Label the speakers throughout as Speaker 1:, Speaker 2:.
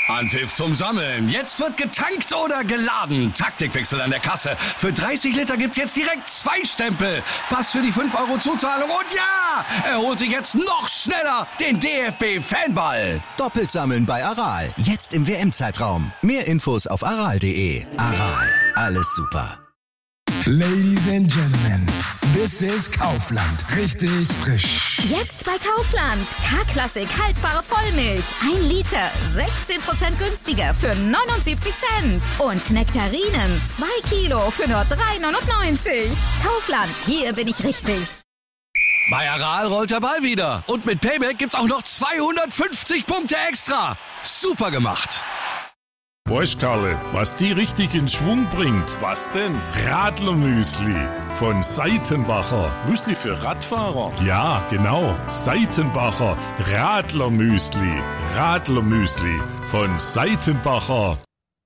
Speaker 1: Anpfiff zum Sammeln. Jetzt wird getankt oder geladen. Taktikwechsel an der Kasse. Für 30 Liter gibt's jetzt direkt 2 Stempel. Pass für die 5 € Zuzahlung. Und ja, er holt sich jetzt noch schneller den DFB-Fanball.
Speaker 2: Doppelt sammeln bei Aral. Jetzt im WM-Zeitraum. Mehr Infos auf aral.de. Aral. Alles super.
Speaker 3: Ladies and Gentlemen, this is Kaufland. Richtig frisch.
Speaker 4: Jetzt bei Kaufland. K-Klassik haltbare Vollmilch. 1 Liter. 16% günstiger für 79 Cent. Und Nektarinen. 2 Kilo für nur 3,99. Kaufland. Hier bin ich richtig.
Speaker 1: Bei Aral rollt der Ball wieder. Und mit Payback gibt's auch noch 250 Punkte extra. Super gemacht.
Speaker 5: Weißt Karle, was die richtig in Schwung bringt?
Speaker 6: Was denn?
Speaker 5: Radlermüsli von Seitenbacher.
Speaker 6: Müsli für Radfahrer?
Speaker 5: Ja, genau. Seitenbacher Radlermüsli. Radlermüsli von Seitenbacher.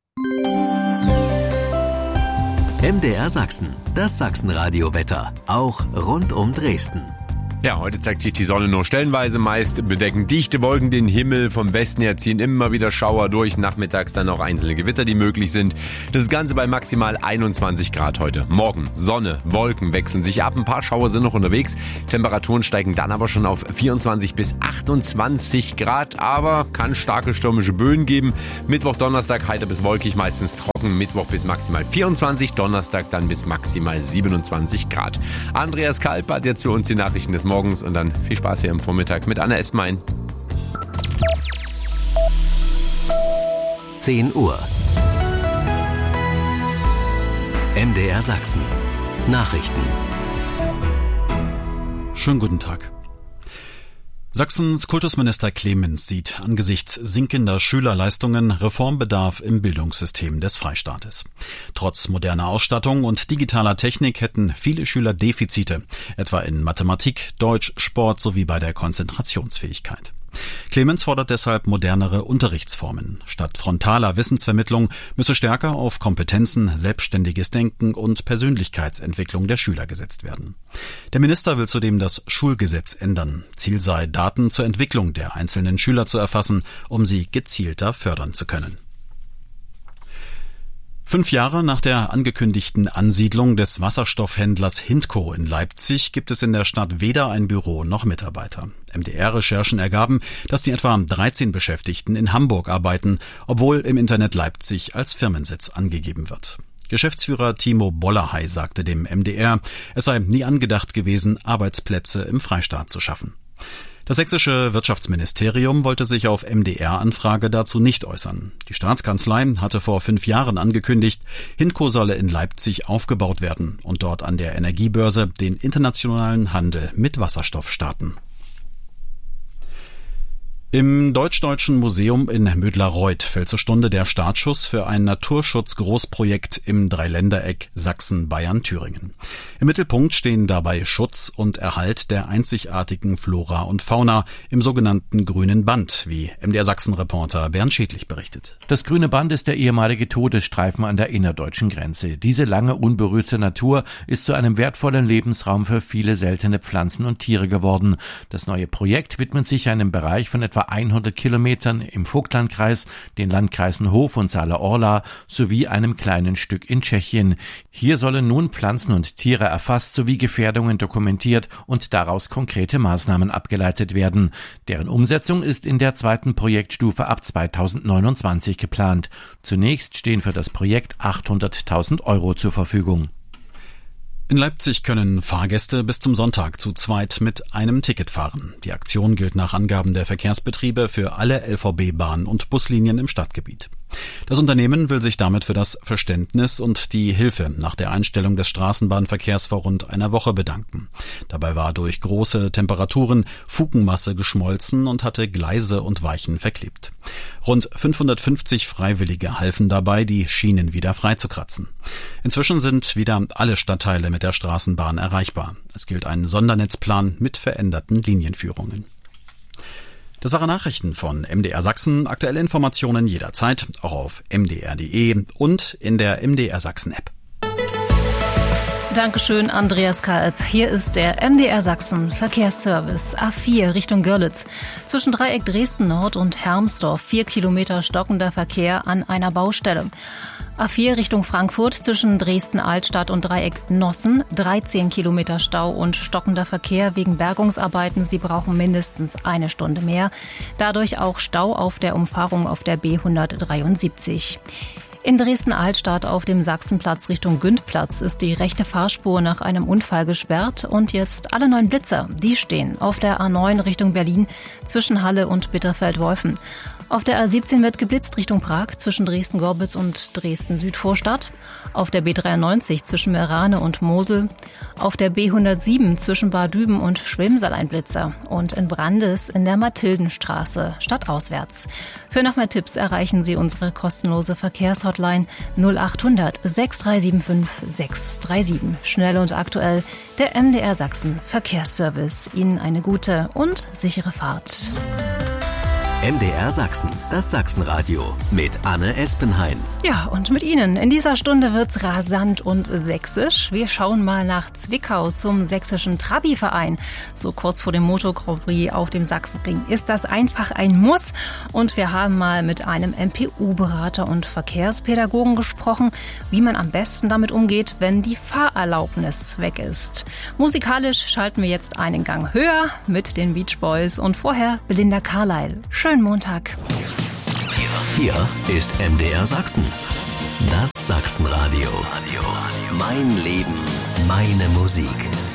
Speaker 2: MDR Sachsen, das Sachsenradio-Wetter, auch rund um Dresden.
Speaker 7: Ja, heute zeigt sich die Sonne nur stellenweise, meist bedecken dichte Wolken den Himmel. Vom Westen her ziehen immer wieder Schauer durch, nachmittags dann auch einzelne Gewitter, die möglich sind. Das Ganze bei maximal 21 Grad heute. Morgen Sonne, Wolken wechseln sich ab, ein paar Schauer sind noch unterwegs. Temperaturen steigen dann aber schon auf 24 bis 28 Grad, aber kann starke stürmische Böen geben. Mittwoch, Donnerstag heiter bis wolkig, meistens trocken. Mittwoch bis maximal 24, Donnerstag dann bis maximal 27 Grad. Andreas Kalb hat jetzt für uns die Nachrichten des Morgens und dann viel Spaß hier am Vormittag mit Anna Esmein.
Speaker 2: 10 Uhr. MDR Sachsen. Nachrichten.
Speaker 8: Schönen guten Tag. Sachsens Kultusminister Clemens sieht angesichts sinkender Schülerleistungen Reformbedarf im Bildungssystem des Freistaates. Trotz moderner Ausstattung und digitaler Technik hätten viele Schüler Defizite, etwa in Mathematik, Deutsch, Sport sowie bei der Konzentrationsfähigkeit. Clemens fordert deshalb modernere Unterrichtsformen. Statt frontaler Wissensvermittlung müsse stärker auf Kompetenzen, selbstständiges Denken und Persönlichkeitsentwicklung der Schüler gesetzt werden. Der Minister will zudem das Schulgesetz ändern. Ziel sei, Daten zur Entwicklung der einzelnen Schüler zu erfassen, um sie gezielter fördern zu können. 5 Jahre nach der angekündigten Ansiedlung des Wasserstoffhändlers Hindco in Leipzig gibt es in der Stadt weder ein Büro noch Mitarbeiter. MDR-Recherchen ergaben, dass die etwa 13 Beschäftigten in Hamburg arbeiten, obwohl im Internet Leipzig als Firmensitz angegeben wird. Geschäftsführer Timo Bollerhey sagte dem MDR, es sei nie angedacht gewesen, Arbeitsplätze im Freistaat zu schaffen. Das sächsische Wirtschaftsministerium wollte sich auf MDR-Anfrage dazu nicht äußern. Die Staatskanzlei hatte vor 5 Jahren angekündigt, Hindco solle in Leipzig aufgebaut werden und dort an der Energiebörse den internationalen Handel mit Wasserstoff starten. Im Deutsch-Deutschen Museum in Mödlareuth fällt zur Stunde der Startschuss für ein Naturschutz-Großprojekt im Dreiländereck Sachsen-Bayern-Thüringen. Im Mittelpunkt stehen dabei Schutz und Erhalt der einzigartigen Flora und Fauna im sogenannten Grünen Band, wie MDR-Sachsen-Reporter Bernd Schädlich berichtet.
Speaker 9: Das Grüne Band ist der ehemalige Todesstreifen an der innerdeutschen Grenze. Diese lange unberührte Natur ist zu einem wertvollen Lebensraum für viele seltene Pflanzen und Tiere geworden. Das neue Projekt widmet sich einem Bereich von etwa 100 Kilometern im Vogtlandkreis, den Landkreisen Hof und Saale-Orla sowie einem kleinen Stück in Tschechien. Hier sollen nun Pflanzen und Tiere erfasst sowie Gefährdungen dokumentiert und daraus konkrete Maßnahmen abgeleitet werden. Deren Umsetzung ist in der 2. Projektstufe ab 2029 geplant. Zunächst stehen für das Projekt 800.000 € zur Verfügung.
Speaker 8: In Leipzig können Fahrgäste bis zum Sonntag zu zweit mit einem Ticket fahren. Die Aktion gilt nach Angaben der Verkehrsbetriebe für alle LVB-Bahn- und Buslinien im Stadtgebiet. Das Unternehmen will sich damit für das Verständnis und die Hilfe nach der Einstellung des Straßenbahnverkehrs vor rund einer Woche bedanken. Dabei war durch große Temperaturen Fugenmasse geschmolzen und hatte Gleise und Weichen verklebt. Rund 550 Freiwillige halfen dabei, die Schienen wieder freizukratzen. Inzwischen sind wieder alle Stadtteile mit der Straßenbahn erreichbar. Es gilt ein Sondernetzplan mit veränderten Linienführungen. Das waren Nachrichten von MDR Sachsen. Aktuelle Informationen jederzeit, auch auf mdr.de und in der MDR Sachsen App.
Speaker 10: Dankeschön, Andreas Kalb. Hier ist der MDR Sachsen Verkehrsservice. A4 Richtung Görlitz. Zwischen Dreieck Dresden Nord und Hermsdorf 4 Kilometer stockender Verkehr an einer Baustelle. A4 Richtung Frankfurt zwischen Dresden-Altstadt und Dreieck Nossen 13 Kilometer Stau und stockender Verkehr wegen Bergungsarbeiten. Sie brauchen mindestens eine Stunde mehr. Dadurch auch Stau auf der Umfahrung auf der B173. In Dresden-Altstadt auf dem Sachsenplatz Richtung Gündplatz ist die rechte Fahrspur nach einem Unfall gesperrt und jetzt alle 9 Blitzer, die stehen auf der A9 Richtung Berlin zwischen Halle und Bitterfeld-Wolfen. Auf der A17 wird geblitzt Richtung Prag zwischen Dresden-Gorbitz und Dresden-Südvorstadt. Auf der B93 zwischen Meerane und Mosel. Auf der B107 zwischen Bad Düben und Schwimsal ein Blitzer. Und in Brandes in der Mathildenstraße stadtauswärts. Für noch mehr Tipps erreichen Sie unsere kostenlose Verkehrshotline 0800 6375 637. Schnell und aktuell der MDR Sachsen Verkehrsservice. Ihnen eine gute und sichere Fahrt.
Speaker 2: MDR Sachsen, das Sachsenradio mit Anne Espenhain.
Speaker 10: Ja, und mit Ihnen. In dieser Stunde wird's rasant und sächsisch. Wir schauen mal nach Zwickau zum sächsischen Trabi-Verein. So kurz vor dem Moto Grand Prix auf dem Sachsenring ist das einfach ein Muss. Und wir haben mal mit einem MPU-Berater und Verkehrspädagogen gesprochen, wie man am besten damit umgeht, wenn die Fahrerlaubnis weg ist. Musikalisch schalten wir jetzt einen Gang höher mit den Beach Boys und vorher Belinda Carlisle. Schönen Montag.
Speaker 2: Hier ist MDR Sachsen. Das Sachsenradio. Mein Leben, meine Musik.